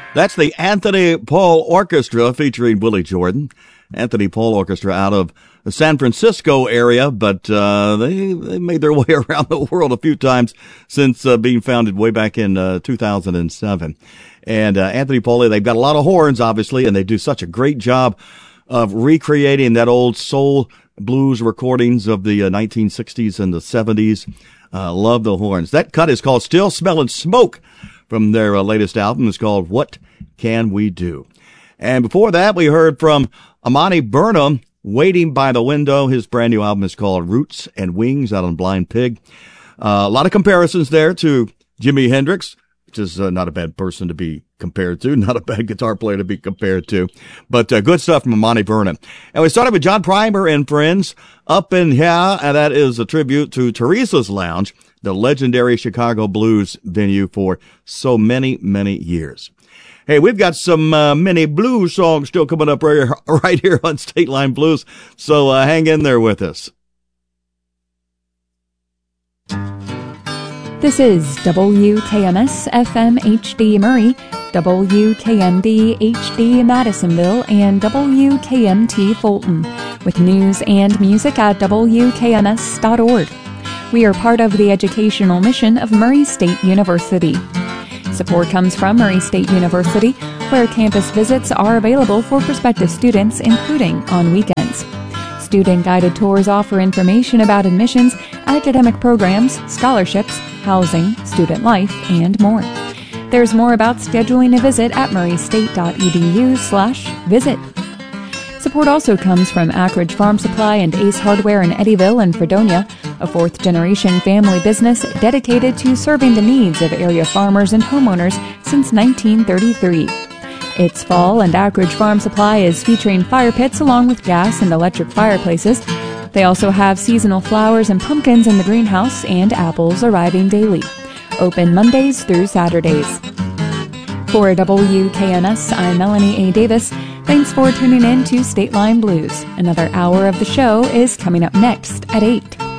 That's the Anthony Paul Orchestra featuring Willie Jordan. Anthony Paul Orchestra out of the San Francisco area, but they made their way around the world a few times since being founded way back in 2007. And Anthony Paul, they've got a lot of horns, obviously, and they do such a great job of recreating that old soul blues recordings of the 1960s and the 70s. Love the horns. That cut is called Still Smelling Smoke from their latest album. It's called What Can We Do? And before that, we heard from Amani Burnham, Waiting by the Window. His brand new album is called Roots and Wings out on Blind Pig. A lot of comparisons there to Jimi Hendrix, which is not a bad person to be compared to, not a bad guitar player to be compared to, but good stuff from Amani Burnham. And we started with John Primer and Friends, Up in Here, and that is a tribute to Teresa's Lounge, the legendary Chicago blues venue for so many, many years. Hey, we've got some mini blues songs still coming up right here on State Line Blues, so hang in there with us. This is WKMS FM HD Murray, WKND HD Madisonville, and WKMT Fulton, with news and music at WKMS.org. We are part of the educational mission of Murray State University. Support comes from Murray State University, where campus visits are available for prospective students, including on weekends. Student-guided tours offer information about admissions, academic programs, scholarships, housing, student life, and more. There's more about scheduling a visit at murraystate.edu/visit. Support also comes from Ackridge Farm Supply and Ace Hardware in Eddyville and Fredonia, a fourth-generation family business dedicated to serving the needs of area farmers and homeowners since 1933. It's fall, and Ackridge Farm Supply is featuring fire pits along with gas and electric fireplaces. They also have seasonal flowers and pumpkins in the greenhouse and apples arriving daily. Open Mondays through Saturdays. For WKNS, I'm Melanie A. Davis. Thanks for tuning in to State Line Blues. Another hour of the show is coming up next at 8.